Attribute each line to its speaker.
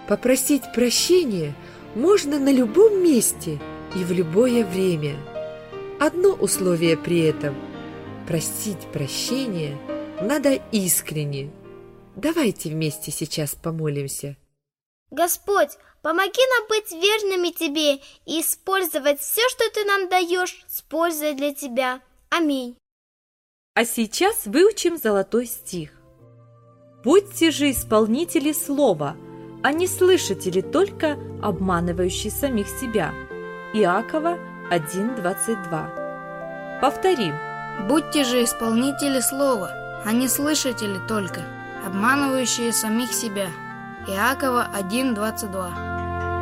Speaker 1: Попросить прощения можно на любом месте и в любое время. Одно условие при этом – просить прощения надо искренне. Давайте вместе сейчас помолимся.
Speaker 2: Господь, помоги нам быть верными Тебе и использовать все, что Ты нам даешь, с пользой для Тебя. Аминь.
Speaker 3: А сейчас выучим золотой стих. «Будьте же исполнители слова, а не слышатели только, обманывающие самих себя». Иакова 1:22. Повторим.
Speaker 4: Будьте же исполнители слова, а не слышатели только, обманывающие самих себя. Иакова 1:22.